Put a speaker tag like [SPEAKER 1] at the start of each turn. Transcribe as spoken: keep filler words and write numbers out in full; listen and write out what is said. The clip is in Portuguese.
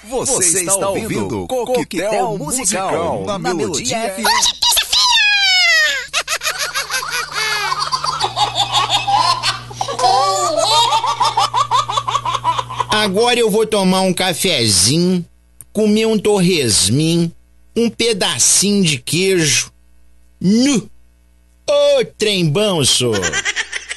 [SPEAKER 1] Você, Você está, está ouvindo Coquetel Musical na Melodia F M.
[SPEAKER 2] Agora eu vou tomar um cafezinho, comer um torresmin, um pedacinho de queijo. Nu! Ô, trem bom, sou!